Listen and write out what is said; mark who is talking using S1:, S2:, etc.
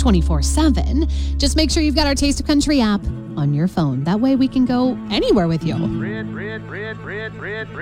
S1: 24/7. Just make sure you've got our Taste of Country app on your phone. That way we can go anywhere with you.